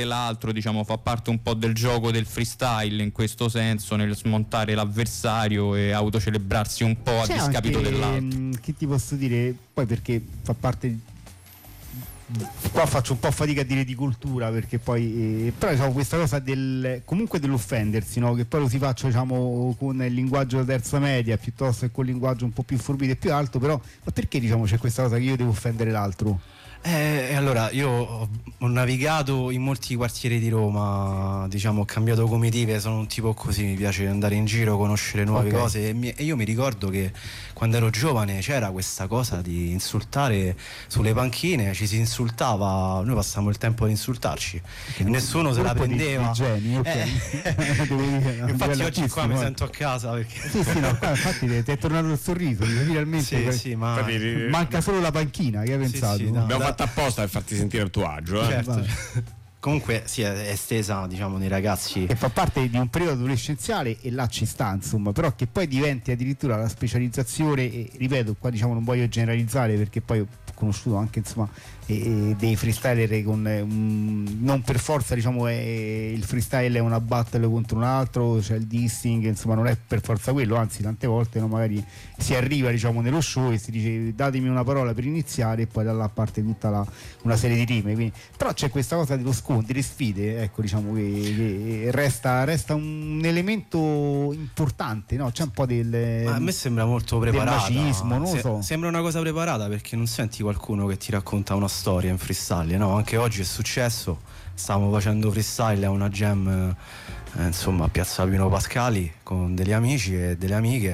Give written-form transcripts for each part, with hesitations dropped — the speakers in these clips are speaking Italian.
l'altro, diciamo, fa parte un po' del gioco del freestyle in questo senso, nel smontare l'avversario e autocelebrarsi un po' a discapito dell'altro. Che ti posso dire? Poi perché fa parte, qua faccio un po' fatica a dire di cultura, perché poi però diciamo questa cosa del comunque dell'offendersi, no? Che poi lo si faccia, diciamo, con il linguaggio da terza media piuttosto che con il linguaggio un po' più forbito e più alto, però ma perché, diciamo, c'è questa cosa che io devo offendere l'altro? Allora, io ho navigato in molti quartieri di Roma, diciamo, ho cambiato comitive, sono un tipo così, mi piace andare in giro, conoscere nuove cose e io mi ricordo che quando ero giovane c'era questa cosa di insultare sulle panchine, ci si insultava, noi passavamo il tempo ad insultarci e nessuno se la prendeva. Infatti oggi qua mi sento a casa perché sì, no, qua, infatti ti è tornato il sorriso, finalmente. Sì, ma manca solo la panchina, che hai pensato? Sì, no, abbiamo fatto apposta per farti sentire a tuo agio, certo. Comunque sì, è estesa, diciamo, nei ragazzi, che fa parte di un periodo adolescenziale e là ci sta, insomma, però che poi diventi addirittura la specializzazione, e ripeto, qua diciamo non voglio generalizzare perché poi ho conosciuto anche, insomma, dei freestyler con non per forza, diciamo, il freestyle è una battle contro un altro, c'è il dissing, insomma non è per forza quello, anzi tante volte, no, magari si arriva, diciamo, nello show e si dice datemi una parola per iniziare e poi da là parte tutta una serie di rime, quindi, però c'è questa cosa dello scontro, delle sfide, ecco, diciamo che resta un elemento importante, no? C'è un po' a me sembra molto preparata, del macismo, non lo so. Sembra una cosa preparata perché non senti qualcuno che ti racconta una storia in freestyle, no? Anche oggi è successo, stavamo facendo freestyle a una jam, insomma, a Piazza Pino Pascali con degli amici e delle amiche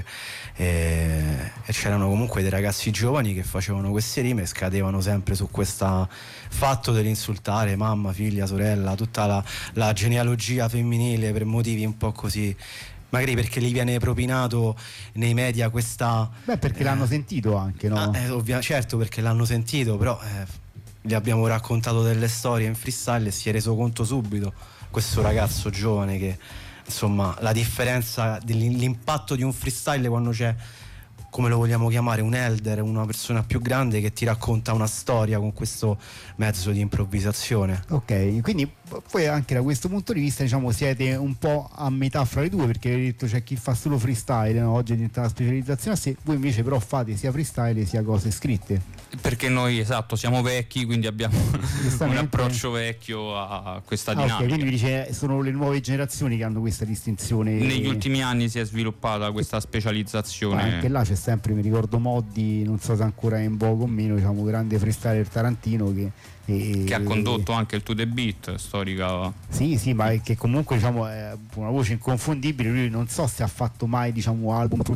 e c'erano comunque dei ragazzi giovani che facevano queste rime e scadevano sempre su questo fatto dell'insultare mamma, figlia, sorella, tutta la genealogia femminile per motivi un po' così, magari perché gli viene propinato nei media questa... Beh, perché l'hanno sentito anche, no? Certo, perché l'hanno sentito, però gli abbiamo raccontato delle storie in freestyle e si è reso conto subito, questo ragazzo giovane, che insomma la differenza dell'impatto di un freestyle quando c'è, come lo vogliamo chiamare, un elder, una persona più grande che ti racconta una storia con questo mezzo di improvvisazione. Ok, quindi poi anche da questo punto di vista, diciamo, siete un po' a metà fra le due, perché hai detto c'è chi fa solo freestyle, no? Oggi è diventata una specializzazione a sé, voi invece però fate sia freestyle sia cose scritte. Perché noi, esatto, siamo vecchi, quindi abbiamo un approccio vecchio a questa dinamica. Okay, quindi mi dice sono le nuove generazioni che hanno questa distinzione. Negli ultimi anni si è sviluppata questa specializzazione. Anche là c'è sempre, mi ricordo Moddi, non so se ancora è in voga o meno, diciamo, grande freestyler tarantino che ha condotto anche il To The Beat, storica. Sì, ma che comunque, diciamo, è una voce inconfondibile. Lui non so se ha fatto mai, diciamo, album